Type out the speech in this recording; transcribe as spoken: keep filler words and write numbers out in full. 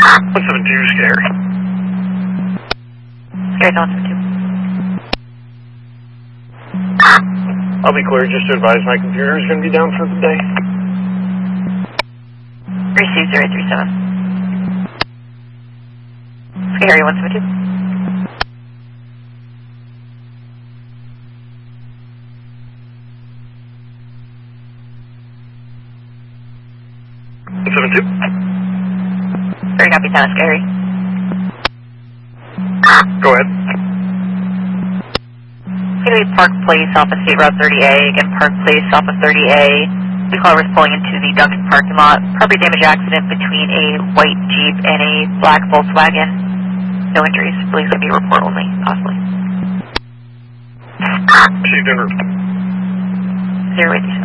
one seven two, Scary. Scary, one seven two. I'll be clear, just to advise my computer is going to be down for the day. Receive zero three seven. Scary, one seven two. one seven two. Very copy, Town Scary. Go ahead. It's going to be Park Place off of State Route thirty A. Again, Park Place off of thirty A. The car was pulling into the Duncan parking lot. Property damage accident between a white Jeep and a black Volkswagen. No injuries. Please let me report only, possibly. Received in route. Zero eight two.